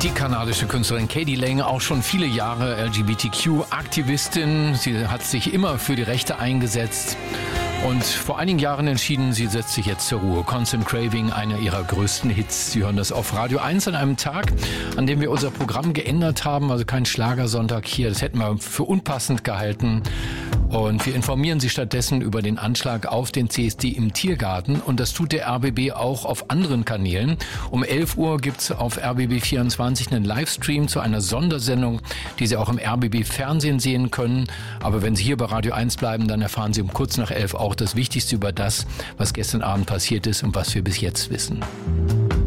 Die kanadische Künstlerin K.D. Lang, auch schon viele Jahre LGBTQ-Aktivistin. Sie hat sich immer für die Rechte eingesetzt und vor einigen Jahren entschieden, sie setzt sich jetzt zur Ruhe. Constant Craving, einer ihrer größten Hits. Sie hören das auf Radio 1 an einem Tag, an dem wir unser Programm geändert haben. Also kein Schlagersonntag hier, das hätten wir für unpassend gehalten. Und wir informieren Sie stattdessen über den Anschlag auf den CSD im Tiergarten. Und das tut der RBB auch auf anderen Kanälen. Um 11 Uhr gibt's auf RBB24 einen Livestream zu einer Sondersendung, die Sie auch im RBB-Fernsehen sehen können. Aber wenn Sie hier bei Radio 1 bleiben, dann erfahren Sie um kurz nach 11 auch das Wichtigste über das, was gestern Abend passiert ist und was wir bis jetzt wissen.